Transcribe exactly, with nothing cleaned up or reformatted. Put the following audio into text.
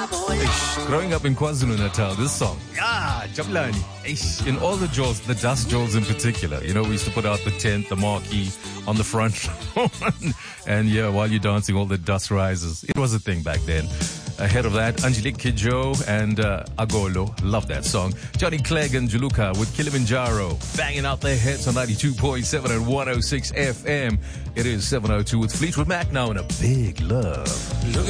Ish, growing up in KwaZulu-Natal, this song, yeah, Jabulani. Ish, in all the jewels, the dust jewels in particular, you know, we used to put out the tent, the marquee on the front lawn. And yeah, while you're dancing, all the dust rises. It was a thing back then. Ahead of that, Angelique Kidjo and uh, Agolo. Love that song. Johnny Clegg and Juluka with Kilimanjaro. Banging out their hits on ninety-two point seven and one oh six F M. It is seven oh two with Fleetwood Mac now in A Big Love.